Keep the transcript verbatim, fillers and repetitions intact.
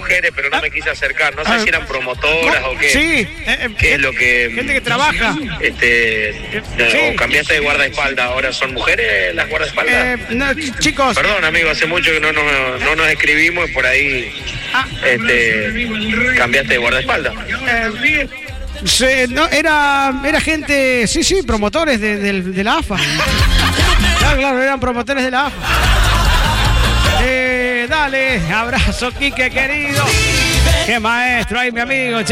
mujeres, pero no me quise acercar. No sé Ah, si eran promotoras o qué. Sí. eh, ¿Qué es lo que...? Gente que trabaja. Este, Sí. o cambiaste de guardaespaldas, ahora son mujeres las guardaespaldas. Eh, no, chicos. Perdón, amigo, hace mucho que no nos, no nos escribimos y por ahí Ah, este, cambiaste de guardaespaldas. eh, se- no, era, era gente, sí, sí, promotores de, del- de la A F A. Claro, claro, eran promotores de la A F A. Eh, dale, abrazo, Quique, querido. Qué maestro, ahí mi amigo.